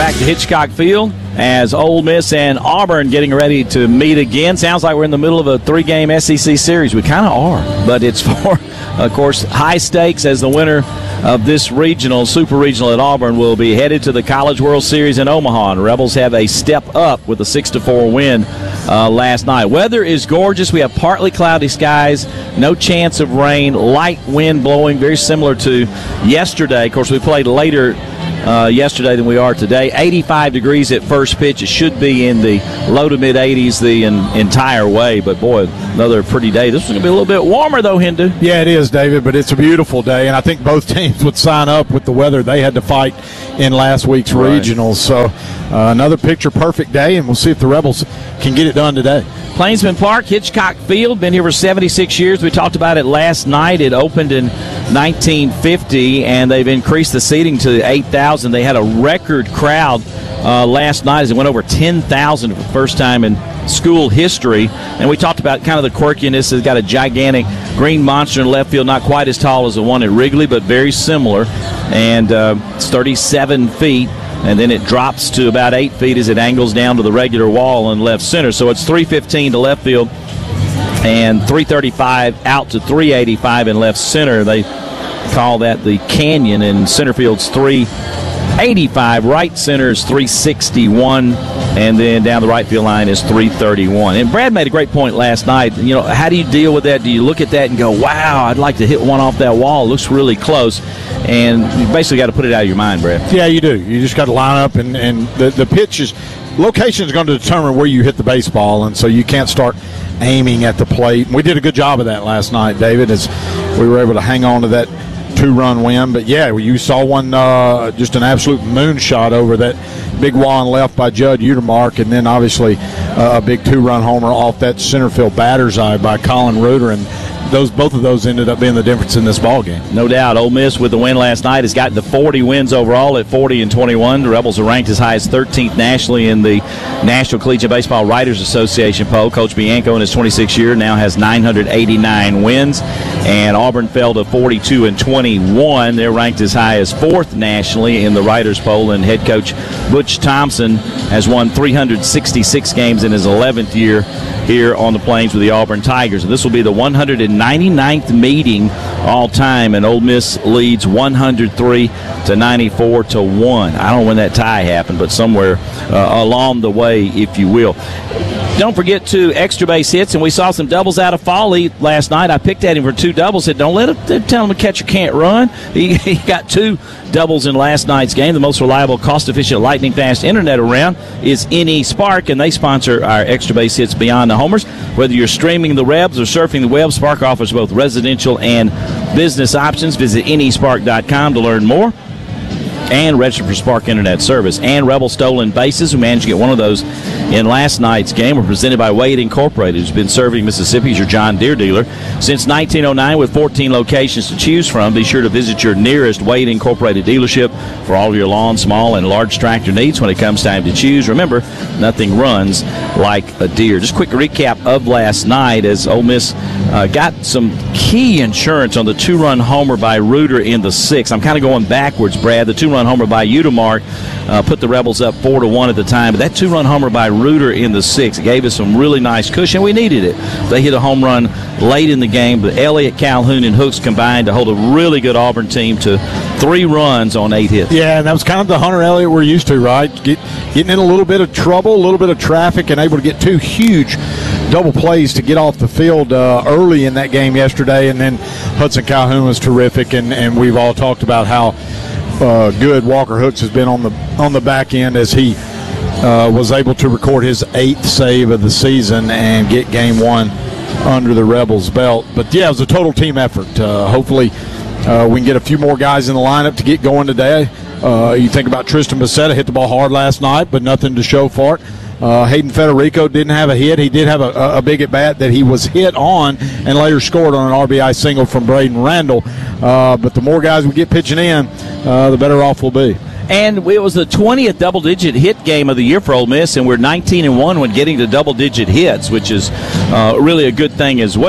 back to Hitchcock Field as Ole Miss and Auburn getting ready to meet again. Sounds like we're in the middle of a 3-game SEC series. We kind of are, but it's for, of course, high stakes, as the winner of this regional, super regional at Auburn, will be headed to the College World Series in Omaha. And Rebels have a step up with a 6-4 win last night. Weather is gorgeous. We have partly cloudy skies, no chance of rain, light wind blowing, very similar to yesterday. Of course, we played later yesterday than we are today. 85 degrees at first pitch. It should be in the low to mid 80s the entire way. But boy, another pretty day. This is going to be a little bit warmer though, Hindu. Yeah, it is, David, but it's a beautiful day, and I think both teams would sign up with the weather they had to fight in last week's regionals. So another picture-perfect day, and we'll see if the Rebels can get it done today. Plainsman Park, Hitchcock Field, been here for 76 years. We talked about it last night. It opened in 1950, and they've increased the seating to 8,000. They had a record crowd last night as it went over 10,000 for the first time in school history. And we talked about kind of the quirkiness. It's got a gigantic green monster in left field, not quite as tall as the one at Wrigley, but very similar. And it's 37 feet. And then it drops to about 8 feet as it angles down to the regular wall in left center. So it's 315 to left field and 335 out to 385 in left center. They call that the canyon, and center field's 385. Right center is 361, and then down the right field line is 331. And Brad made a great point last night. You know, how do you deal with that? Do you look at that and go, wow, I'd like to hit one off that wall. It looks really close. And you basically got to put it out of your mind, Brad. Yeah, you do. You just got to line up, and the pitch is – location is going to determine where you hit the baseball, and so you can't start aiming at the plate. We did a good job of that last night, David, as we were able to hang on to that 2-run win. But, yeah, you saw one just an absolute moonshot over that big wall on left by Judd Utermark, and then obviously a big 2-run homer off that center field batter's eye by Colin Reuter, and both of those ended up being the difference in this ball game. No doubt. Ole Miss with the win last night has gotten to 40 wins overall at 40-21. The Rebels are ranked as high as 13th nationally in the National Collegiate Baseball Writers Association poll. Coach Bianco in his 26th year now has 989 wins, and Auburn fell to 42-21. They're ranked as high as 4th nationally in the Writers poll, and head coach Butch Thompson has won 366 games in his 11th year here on the Plains with the Auburn Tigers. And this will be the 199th meeting all time, and Ole Miss leads 103-94-1. I don't know when that tie happened, but somewhere along the way, if you will. Don't forget 2 extra base hits, and we saw some doubles out of Foley last night. I picked at him for 2 doubles. Said, don't let him tell him the catcher can't run. He got 2 doubles in last night's game. The most reliable, cost-efficient, lightning-fast internet around is NeSpark, and they sponsor our extra base hits Beyond the Homers. Whether you're streaming the Rebs or surfing the web, Spark offers both residential and business options. Visit nespark.com to learn more and register for Spark Internet Service. And Rebel Stolen Bases, who managed to get one of those in last night's game, were presented by Wade Incorporated, who's been serving Mississippi as your John Deere dealer since 1909 with 14 locations to choose from. Be sure to visit your nearest Wade Incorporated dealership for all of your lawn, small, and large tractor needs when it comes time to choose. Remember, nothing runs like a Deere. Just a quick recap of last night as Ole Miss got some key insurance on the 2-run homer by Reuter in the 6th. I'm kind of going backwards, Brad. The 2-run homer by Utermark put the Rebels up 4-1 at the time, but that 2-run homer by Reuter in the 6th gave us some really nice cushion. We needed it. They hit a home run late in the game, but Elliott, Calhoun, and Hooks combined to hold a really good Auburn team to 3 runs on 8 hits. Yeah, and that was kind of the Hunter Elliott we're used to, right? Getting in a little bit of trouble, a little bit of traffic, and able to get 2 huge double plays to get off the field early in that game yesterday. And then Hudson Calhoun was terrific, and we've all talked about how good Walker Hooks has been on the back end as he was able to record his 8th save of the season and get game 1 under the Rebels' belt. But, yeah, it was a total team effort. Hopefully we can get a few more guys in the lineup to get going today. You think about Tristan Becerra, hit the ball hard last night, but nothing to show for it. Hayden Federico didn't have a hit. He did have a big at-bat that he was hit on and later scored on an RBI single from Braden Randall. But the more guys we get pitching in, the better off we'll be. And it was the 20th double-digit hit game of the year for Ole Miss, and we're 19-1 when getting to double-digit hits, which is really a good thing as well.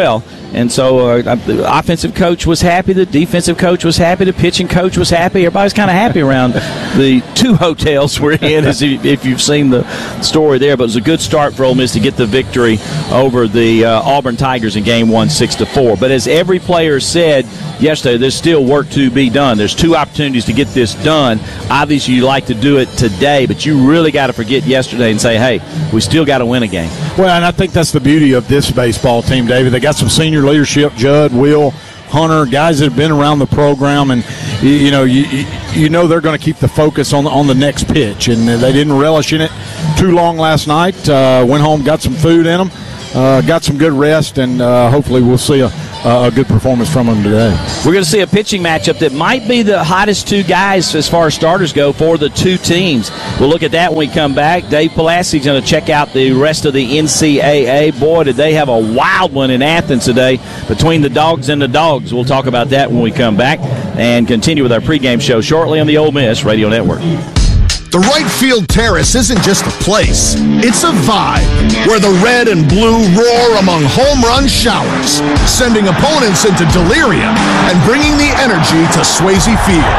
And so the offensive coach was happy, the defensive coach was happy, the pitching coach was happy. Everybody's kind of happy around the two hotels we're in, if you've seen the story there. But it was a good start for Ole Miss to get the victory over the Auburn Tigers in Game 1, 6-4. But as every player said yesterday, there's still work to be done. There's two opportunities to get this done. Obviously, you like to do it today, but you really got to forget yesterday and say, hey, we still got to win a game. Well, and I think that's the beauty of this baseball team, David. They got some senior leadership, Judd, Will, Hunter, guys that have been around the program, and you know they're going to keep the focus on the next pitch. And they didn't relish in it too long last night. Went home, got some food in them, got some good rest, and hopefully we'll see a good performance from them today. We're going to see a pitching matchup that might be the hottest two guys as far as starters go for the two teams. We'll look at that when we come back. Dave Pulaski's going to check out the rest of the NCAA. Boy, did they have a wild one in Athens today between the Dogs and the Dogs. We'll talk about that when we come back and continue with our pregame show shortly on the Ole Miss Radio Network. The right field terrace isn't just a place, it's a vibe where the red and blue roar among home run showers, sending opponents into delirium and bringing the energy to Swayze Field.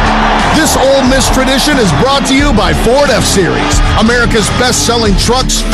This Ole Miss tradition is brought to you by Ford F-Series, America's best-selling trucks.